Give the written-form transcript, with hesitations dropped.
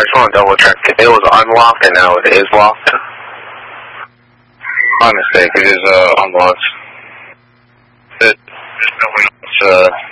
just want to double check. It was unlocked and now it is locked. My mistake. It is unlocked. There's no way